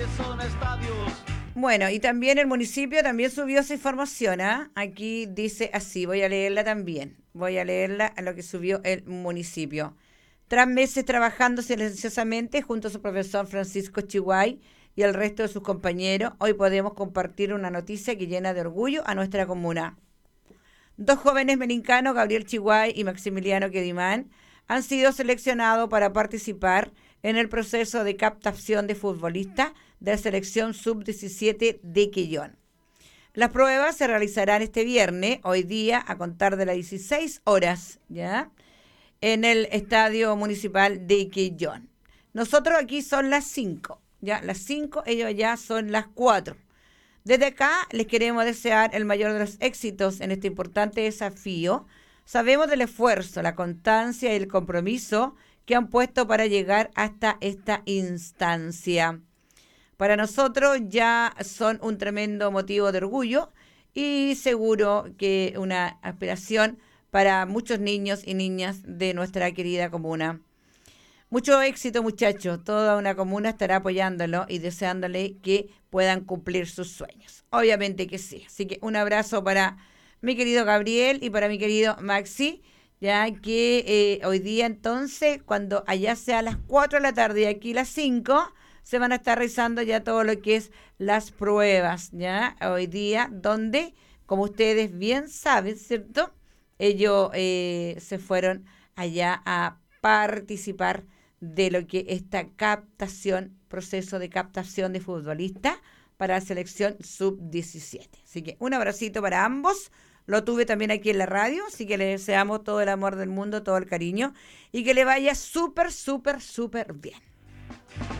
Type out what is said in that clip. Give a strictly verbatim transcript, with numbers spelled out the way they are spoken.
que son estadios. Bueno, y también el municipio también subió esa información, ¿ah? Aquí dice así, voy a leerla también. Voy a leerla a lo que subió el municipio. Tras meses trabajando silenciosamente junto a su profesor Francisco Chihuay y el resto de sus compañeros, hoy podemos compartir una noticia que llena de orgullo a nuestra comuna. Dos jóvenes melincanos, Gabriel Chihuay y Maximiliano Quedimán, han sido seleccionados para participar en el proceso de captación de futbolistas de la selección sub diecisiete de Quellón. Las pruebas se realizarán este viernes, hoy día, a contar de las dieciséis horas, ¿ya? En el Estadio Municipal de Quellón. Nosotros aquí son las cinco, ¿ya? Las cinco, ellos ya son las cuatro. Desde acá les queremos desear el mayor de los éxitos en este importante desafío. Sabemos del esfuerzo, la constancia y el compromiso que han puesto para llegar hasta esta instancia. Para nosotros ya son un tremendo motivo de orgullo y seguro que una aspiración para muchos niños y niñas de nuestra querida comuna. Mucho éxito, muchachos. Toda una comuna estará apoyándolo y deseándole que puedan cumplir sus sueños. Obviamente que sí. Así que un abrazo para mi querido Gabriel y para mi querido Maxi, ya que eh, hoy día entonces, cuando allá sea las cuatro de la tarde y aquí las cinco, se van a estar realizando ya todo lo que es las pruebas, ya hoy día, donde, como ustedes bien saben, ¿cierto? Ellos eh, se fueron allá a participar de lo que esta captación, proceso de captación de futbolistas para la selección sub diecisiete. Así que un abracito para ambos. Lo tuve también aquí en la radio, así que le deseamos todo el amor del mundo, todo el cariño y que le vaya súper, súper, súper bien.